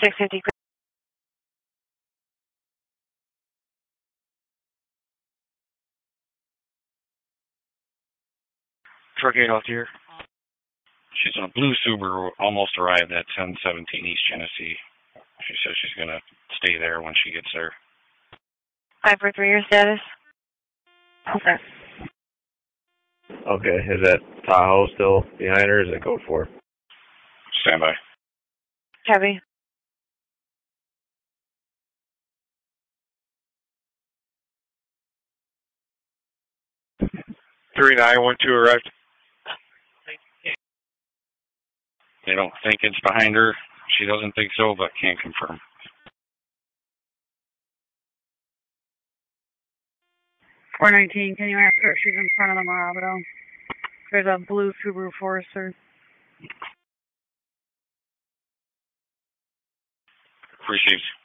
650. Truck 8 off here. She's in a blue Subaru, almost arrived at 1017 East Genesee. She says she's going to stay there when she gets there. 543, your status? Okay. Okay, is that Tahoe still behind her, or is it code 4? Stand by. Heavy. 3912 arrived. They don't think it's behind her. She doesn't think so, but can't confirm. $419, can you ask her if she's in front of the Marabito? There's a blue Subaru Forester. Appreciate it.